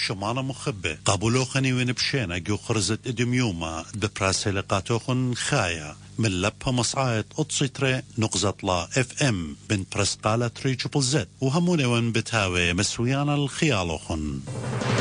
شمانة مخبة قابلوخني ونبشينا جو خرزت ادميوما ببراسيلقاتوخن خايا من لبها مصعايت أتصيتري نقزطلا اف ام بن برسقالة 3 زد وهموني ون بتاوي مسويانا الخيالوخن